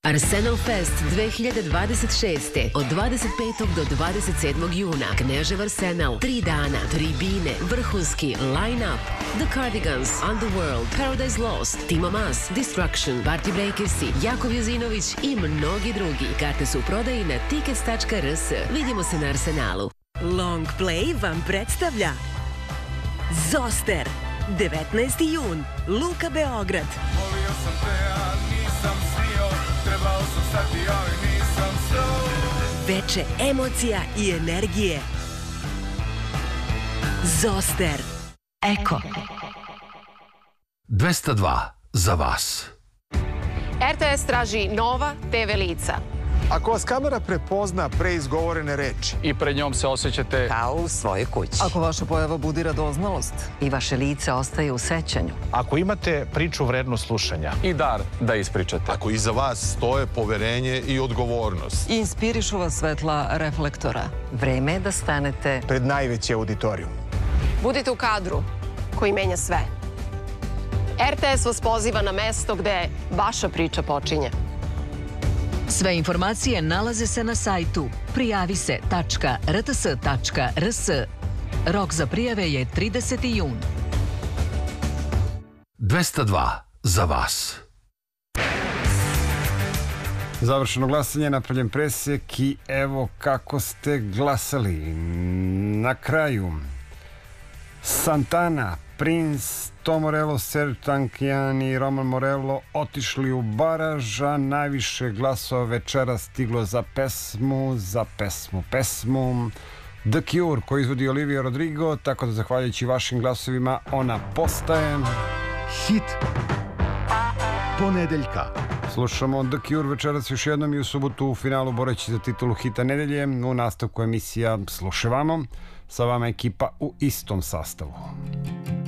Arsenal Fest 2026. od 25. do 27. juna. Knežev Arsenal. 3 dana, tribine, vrhunski line-up. The Cardigans, Underworld, Paradise Lost, Timo Maas, Destruction, Party Breakersi, Jakov Jozinović i mnogi drugi. Karte su u prodaji na tickets.rs. Vidimo se na Arsenalu. Long Play vam predstavlja Zoster. 19. jun. Luka Beograd. Volio sam te, a nisam smio. Trebao sam stati, ali nisam stao. Veče emocija i energije. Zoster. Eko. 202 za vas. RTS traži nova TV lica. Ako vas kamera prepozna preizgovorene reči i pred njom se osjećate kao u svojoj kući. Ako vaša pojava budi radoznalost i vaše lice ostaje u sećanju. Ako imate priču vrednu slušanja i dar da ispričate. Ako iza vas stoje poverenje i odgovornost. I inspirišu vas svetla reflektora. Vreme je da stanete pred najveći auditorijum. Budite u kadru koji menja sve. RTS vas poziva na mesto gde vaša priča počinje. Sve informacije nalaze se na sajtu prijavise.rts.rs. Rok za prijave je 30. jun. 202 za vas. Završeno glasanje, napravljen presjek i evo kako ste glasali. Na kraju Santana, Prince, Tom Morello, Serj Tankian i Roman Morello otišli u baraž, a najviše glasova večera stiglo za pesmu The Cure koju izvodi Olivia Rodrigo, tako da zahvaljujući vašim glasovima ona postaje hit ponedeljka. Slušamo The Cure večeras još jednom i u subotu u finalu boreći za titulu hita nedelje. U nastavku emisija slušavamo. Sa vama ekipa u istom sastavu.